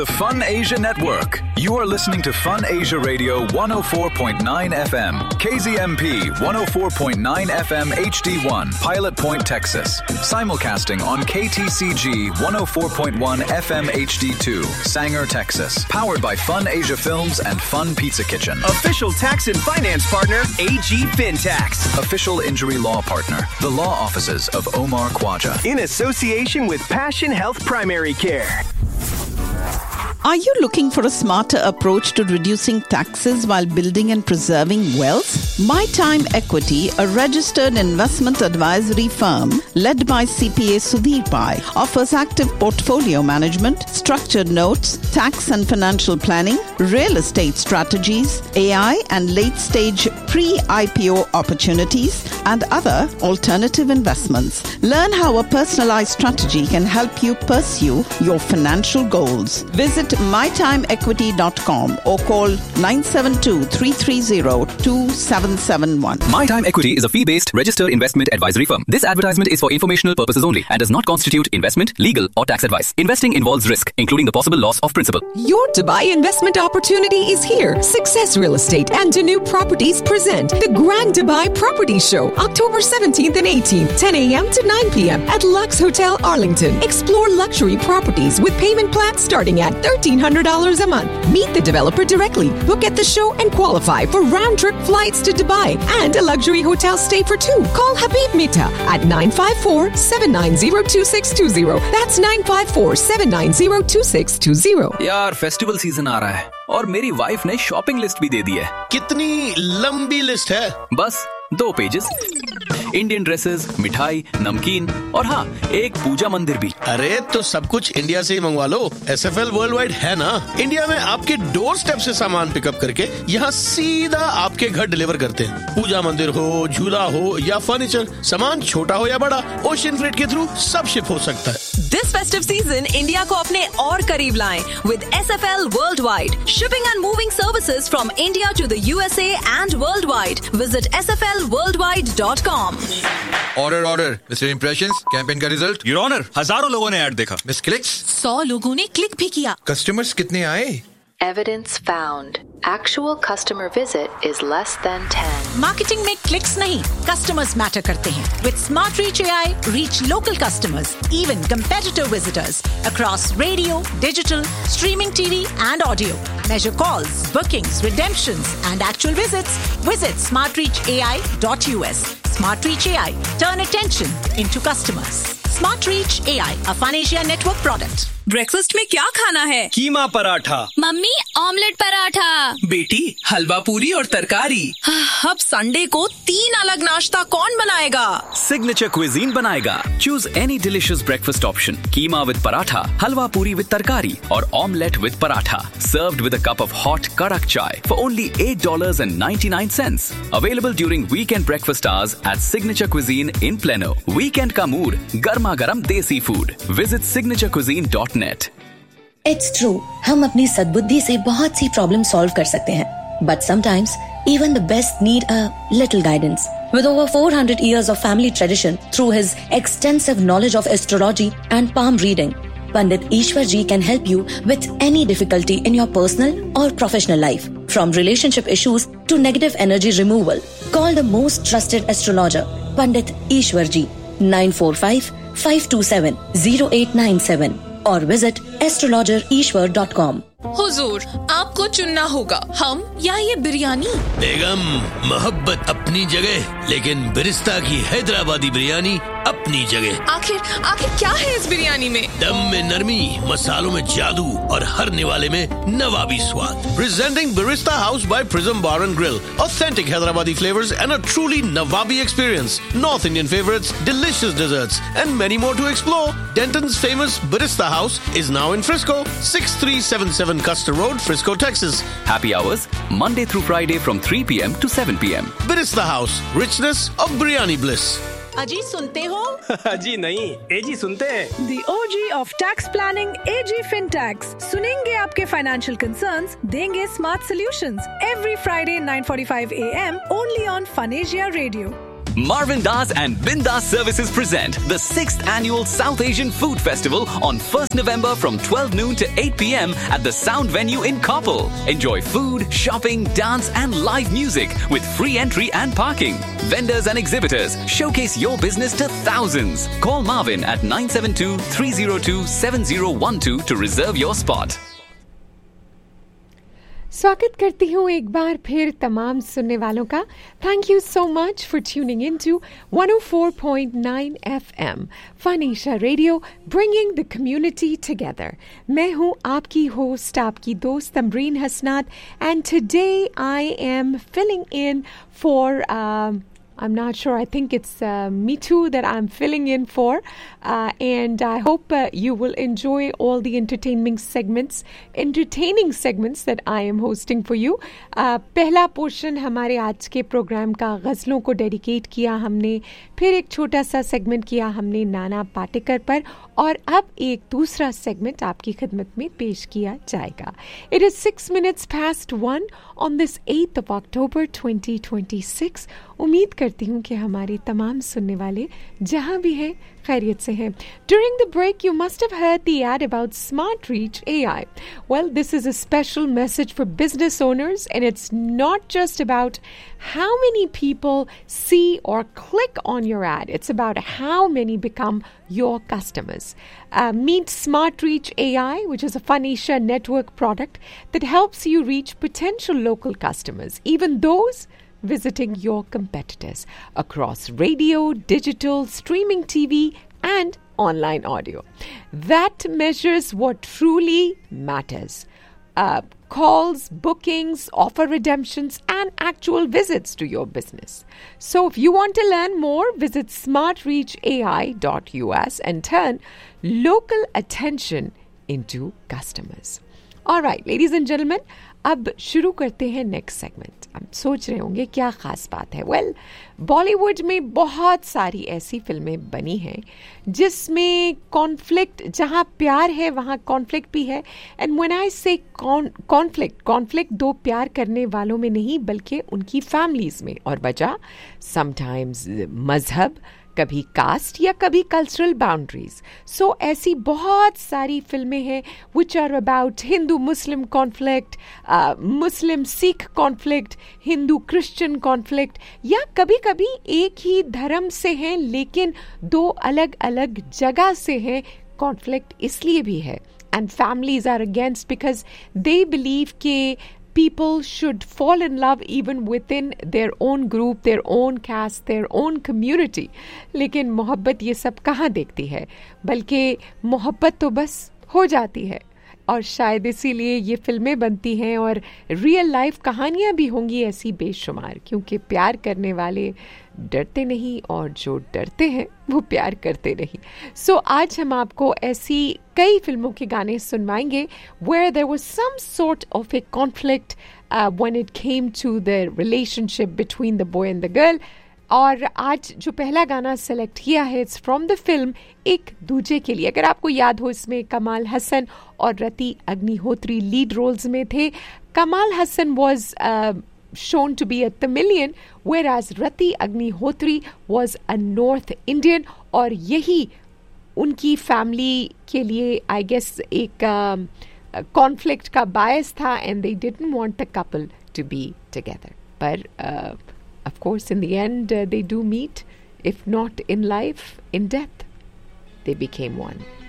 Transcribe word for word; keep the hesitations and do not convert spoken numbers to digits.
The Fun Asia Network. You are listening to Fun Asia Radio one oh four point nine F M, K Z M P one oh four point nine F M H D one, Pilot Point, Texas. Simulcasting on K T C G one oh four point one F M H D two, Sanger, Texas. Powered by Fun Asia Films and Fun Pizza Kitchen. Official tax and finance partner, A G FinTax. Official injury law partner, the law offices of Omar Khwaja. In association with Passion Health Primary Care. Are you looking for a smarter approach to reducing taxes while building and preserving wealth? My Time Equity, a registered investment advisory firm led by C P A Sudhir Pai, offers active portfolio management, structured notes, tax and financial planning, real estate strategies, A I and late-stage pre-I P O opportunities, and other alternative investments. Learn how a personalized strategy can help you pursue your financial goals. Visit my time equity dot com or call nine seven two, three three zero, two seven seven one. My Time Equity is a fee-based registered investment advisory firm. This advertisement is for informational purposes only and does not constitute investment, legal or tax advice. Investing involves risk, including the possible loss of principal. Your Dubai investment opportunity is here. Success Real Estate and Danu Properties present the Grand Dubai Property Show, October seventeenth and eighteenth, ten a.m. to nine p.m. at Lux Hotel Arlington. Explore luxury properties with payment plans starting at thirteen hundred dollars a month. Meet the developer directly, book at the show and qualify for round-trip flights to Dubai and a luxury hotel stay for two. Call Habib Mita at nine five four, seven nine zero, two six two zero. That's nine five four, seven nine zero, two six two zero. यार festival season आ रहा है और मेरी wife ने shopping list भी दे दी है। कितनी लंबी लिस्ट है? बस दो पेजेस। इंडियन ड्रेसेस, मिठाई, नमकीन और हाँ एक पूजा मंदिर भी। अरे तो सब कुछ इंडिया से ही मंगवा लो। S F L world wide है ना। इंडिया में आपके डोर स्टेप से सामान पिकअप करके यहाँ सीधा आपके घर डिलीवर करते हैं। पूजा मंदिर हो, झूला हो या फर्नीचर, सामान छोटा हो या बड़ा, ओशियन फ्रेट के थ्रू सब शिप हो सकता है। This festive season, इंडिया को अपने और करीब लाएं with S F L Worldwide. Shipping and moving services from India to the U S A and worldwide. Visit S F L worldwide dot com. Order order mister impressions campaign का result. Your honour, हजारों लोगों ने add देखा। Miss clicks, सौ लोगों ने click भी किया। कस्टमर्स कितने आए? Evidence found. Actual customer visit is less than ten. Marketing में क्लिक्स नहीं, कस्टमर्स मैटर करते हैं. With Smart Reach A I, reach local customers, even competitor visitors across radio, digital, streaming T V and audio. Measure calls, bookings, redemptions and actual visits. Visit smart reach A I dot U S. Smart Reach A I. Turn attention into customers. Smart Reach A I, a Fun Asia Network product. Breakfast में क्या खाना है? कीमा paratha. Mummy omelette paratha. बेटी हलवा पूरी और तरकारी। अब Sunday को तीन अलग नाश्ता कौन बनाएगा? सिग्नेचर क्विजीन बनाएगा। Choose any delicious breakfast option. Keema with paratha, हलवा पूरी विद तरकारी और omelette with paratha. Served with a cup of hot कड़क चाय for only eight dollars and ninety-nine cents. Available during weekend breakfast hours at Signature Cuisine in Plano. Weekend का mood, गर्मा गर्म देसी food. Visit signature cuisine dot net. It's true, हम अपनी सद्बुद्धि से बहुत सी प्रॉब्लम सॉल्व कर सकते हैं, but sometimes even the best need a little guidance. With over four hundred years of family tradition, through his extensive knowledge of astrology and palm reading, Pandit Ishwar Ji can help you with any difficulty in your personal or professional life, from relationship issues to negative energy removal. Call the most trusted astrologer, Pandit Ishwar Ji, nine four five, five two seven, zero eight nine seven. और visit astrologer ईश्वर dot com. हुजूर, आपको चुनना होगा, हम या ये बिरयानी। बेगम, मोहब्बत अपनी जगह, लेकिन बिरिस्ता की हैदराबादी बिरयानी अपनी जगह। आखिर आखिर क्या है इस बिरयानी में? दम में नरमी, मसालों में जादू और हर निवाले में नवाबी स्वाद। Presenting Barista House by Prism Bar and Grill. Authentic Hyderabadi flavors and a truly Nawabi experience. North Indian favorites, delicious desserts and many more to explore. Denton's famous Barista House is now in Frisco. six three seven seven Custer Road, Frisco, Texas. Happy hours Monday through Friday from three p.m. to seven p.m. Barista House, richness of biryani bliss. अजी सुनते हो? अजी नहीं, एजी सुनते हैं। The O G of tax planning, A G FinTax. सुनेंगे आपके financial concerns, देंगे smart solutions. Every Friday nine forty-five a.m. only on Fun Asia Radio. Marvin Das and Bindas Services present the sixth annual South Asian Food Festival on first November from twelve noon to eight p.m. at the Sound Venue in Koppal. Enjoy food, shopping, dance and live music with free entry and parking. Vendors and exhibitors showcase your business to thousands. Call Marvin at nine seven two, three zero two, seven zero one two to reserve your spot. स्वागत करती हूँ एक बार फिर तमाम सुनने वालों का. Thank you so much for tuning in to one oh four point nine F M fun Asia radio, bringing the community together. मैं हूँ आपकी होस्ट, आपकी दोस्त तमरीन हसनात, and today I am filling in for I'm not sure. I think it's uh, me too that I'm filling in for. Uh, and I hope uh, you will enjoy all the entertaining segments, entertaining segments that I am hosting for you. Uh, पहला portion हमारे आज के programme का गज़लों को dedicate किया हमने. फिर एक छोटा सा सेगमेंट किया हमने नाना पाटेकर पर. और अब एक दूसरा सेगमेंट आपकी खिदमत में पेश किया जाएगा. It is six minutes past one on this eighth of October twenty twenty-six. उम्मीद करती हूँ कि हमारे तमाम सुनने वाले जहाँ भी हैं खैरियत से हैं. During the break, you must have heard the ad about Smart Reach A I. Well, this is a special message for business owners, and it's not just about how many people see or click on your ad. It's about how many become your customers. Uh, meet Smart Reach A I, which is a Fun Asia network product that helps you reach potential local customers, even those visiting your competitors across radio, digital, streaming T V, and online audio. That measures what truly matters. Uh, calls, bookings, offer redemptions, and actual visits to your business. So if you want to learn more, visit smart reach A I dot U S and turn local attention into customers. All right, ladies and gentlemen, अब शुरू करते हैं next segment. आप सोच रहे होंगे क्या ख़ास बात है. वेल, बॉलीवुड में बहुत सारी ऐसी फिल्में बनी हैं जिसमें कॉन्फ्लिक्ट, जहाँ प्यार है वहाँ कॉन्फ्लिक्ट भी है. एंड व्हेन आई से कॉन्फ्लिक्ट, कॉन्फ्लिक्ट दो प्यार करने वालों में नहीं बल्कि उनकी फैमिलीज़ में. और वजह समटाइम्स मजहब, कभी कास्ट या कभी कल्चरल बाउंड्रीज. सो ऐसी बहुत सारी फिल्में हैं which are about Hindu Muslim conflict, Muslim Sikh conflict, Hindu Christian conflict, या कभी कभी एक ही धर्म से हैं लेकिन दो अलग अलग जगह से हैं. कॉन्फ्लिक्ट इसलिए भी है, and families are against because they believe के people should fall in love even within their own group, their own caste, their own community. लेकिन मोहब्बत ये सब कहाँ देखती है, बल्कि मोहब्बत तो बस हो जाती है. और शायद इसीलिए ये फिल्में बनती हैं और रियल लाइफ कहानियाँ भी होंगी ऐसी बेशुमार, क्योंकि प्यार करने वाले डरते नहीं और जो डरते हैं वो प्यार करते नहीं. सो so, आज हम आपको ऐसी कई फिल्मों के गाने सुनवाएंगे where there was some sort of a conflict uh, when it came to the relationship between the boy and the girl. और आज जो पहला गाना सेलेक्ट किया है, इट्स फ्रॉम द फिल्म एक दूजे के लिए. अगर आपको याद हो, इसमें कमाल हसन और रति अग्निहोत्री लीड रोल्स में थे. कमाल Hasan was shown to be a Tamilian, whereas Rati Agnihotri was a North Indian. और यही उनकी फैमिली के लिए आई गेस एक कॉन्फ्लिक्ट uh, का बायस था, and they didn't want the couple to be together. पर uh, of course in the end uh, they do meet, if not in life, in death. They became one.